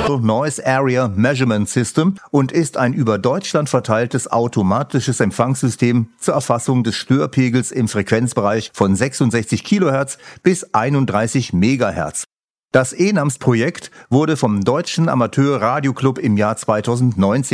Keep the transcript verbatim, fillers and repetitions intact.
Noise Area Measurement System und ist ein über Deutschland verteiltes automatisches Empfangssystem zur Erfassung des Störpegels im Frequenzbereich von sechsundsechzig Kilohertz bis einunddreißig Megahertz. Das E N A M S-Projekt wurde vom Deutschen Amateur Radio Club im Jahr zweitausendneunzehn